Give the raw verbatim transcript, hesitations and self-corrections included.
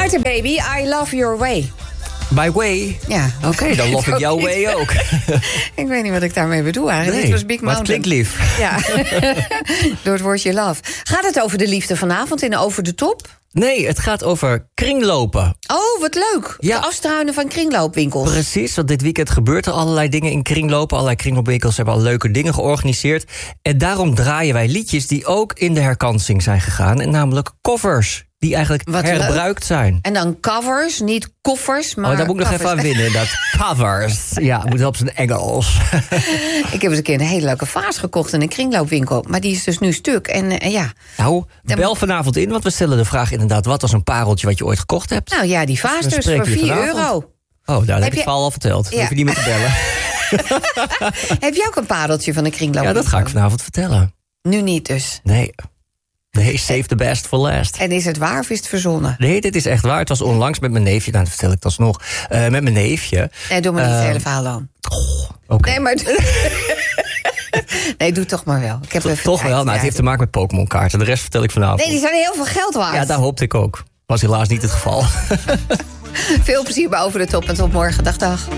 Maarten Baby, I love your way. My way? Ja. Oké, okay, dan love ik jouw niet. way ook. Ik weet niet wat ik daarmee bedoel eigenlijk. Nee, Dit was Big maar Mountain. het klinkt lief. Ja, door het woordje love. Gaat het over de liefde vanavond in Over de Top? Nee, het gaat over kringlopen. Oh, wat leuk. Ja. De afstruinen van kringloopwinkels. Precies, want dit weekend gebeurt er allerlei dingen in kringlopen. Allerlei kringloopwinkels hebben al leuke dingen georganiseerd. En daarom draaien wij liedjes die ook in de herkansing zijn gegaan. En namelijk covers, die eigenlijk Wat herbruikt zijn. En dan covers, niet koffers, maar Oh, daar moet ik nog covers. even aan winnen, dat covers. Ja, moet wel op zijn Engels. Ik heb eens een keer een hele leuke vaas gekocht in een kringloopwinkel. Maar die is dus nu stuk. En uh, ja. Nou, Dan bel moet- vanavond in, want we stellen de vraag inderdaad... wat was een pareltje wat je ooit gekocht hebt? Nou ja, die vaas Dan dus spreken voor we je vier vanavond. euro. Oh, nou, dan heb, Heb je je- het verhaal al verteld. Dan Ja. hoef je niet meer te bellen. Heb je ook een pareltje van een kringloopwinkel? Ja, dat ga ik vanavond vertellen. Nu niet dus. Nee. Nee, save the best for last. En is het waar of is het verzonnen? Nee, dit is echt waar. Het was onlangs met mijn neefje. Nou, dat vertel ik alsnog. Uh, met mijn neefje. Nee, doe maar niet Uh, het hele verhaal dan. Oké. Nee, maar... nee, doe toch maar wel. Ik heb even Toch tijd. wel. Nou, Ja. het heeft te maken met Pokémon kaarten. De rest vertel ik vanavond. Nee, die zijn heel veel geld waard. Ja, daar hoopte ik ook. Was helaas niet het geval. Veel plezier bij Over de Top en tot morgen. Dag, dag.